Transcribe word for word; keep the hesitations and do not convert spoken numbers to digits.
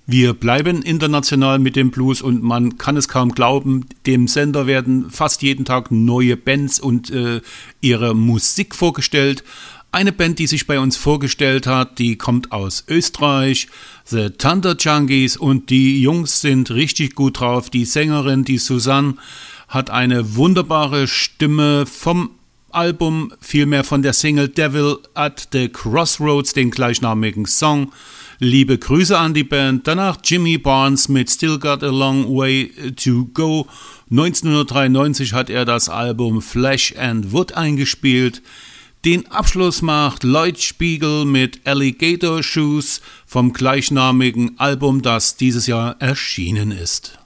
Wir bleiben international mit dem Blues und man kann es kaum glauben, dem Sender werden fast jeden Tag neue Bands und äh, ihre Musik vorgestellt. Eine Band, die sich bei uns vorgestellt hat, die kommt aus Österreich, The Thunder Junkies, und die Jungs sind richtig gut drauf. Die Sängerin, die Susanne, hat eine wunderbare Stimme. Vom Album, vielmehr von der Single Devil at the Crossroads, den gleichnamigen Song. Liebe Grüße an die Band. Danach Jimmy Barnes mit Still Got a Long Way to Go. neunzehnhundertdreiundneunzig hat er das Album Flesh and Wood eingespielt. Den Abschluss macht Lloyd Spiegel mit Alligator Shoes vom gleichnamigen Album, das dieses Jahr erschienen ist.